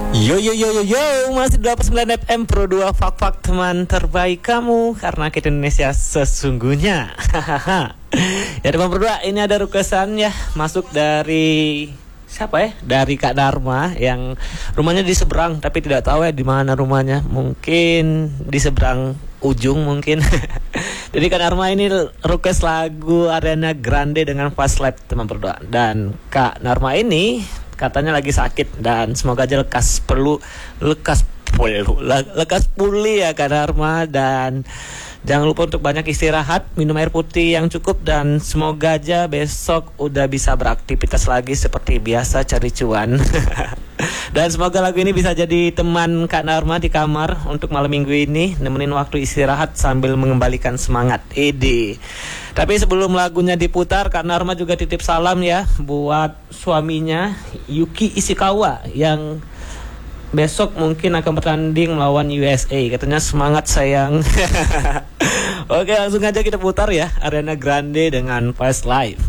Yo yo yo yo yo, masih 89 FM Pro 2 Fak-Fak, teman terbaik kamu, karena kita Indonesia sesungguhnya. Ya teman Pro 2, ini ada requestan ya, masuk dari siapa ya? Dari Kak Dharma yang rumahnya di seberang, tapi tidak tahu ya di mana rumahnya. Mungkin di seberang ujung mungkin. Jadi Kak Dharma ini request lagu Ariana Grande dengan Fast Life, teman Pro 2. Dan Kak Dharma ini katanya lagi sakit dan semoga aja lekas pulih ya Kak Dharma, dan jangan lupa untuk banyak istirahat, minum air putih yang cukup, dan semoga aja besok udah bisa beraktivitas lagi seperti biasa cari cuan. Dan semoga lagu ini bisa jadi teman Kak Dharma di kamar untuk malam minggu ini, nemenin waktu istirahat sambil mengembalikan semangat. Tapi sebelum lagunya diputar, Kak Dharma juga titip salam ya buat suaminya Yuki Ishikawa yang besok mungkin akan bertanding melawan USA. Katanya semangat sayang. Oke, langsung aja kita putar ya Ariana Grande dengan Fast Life.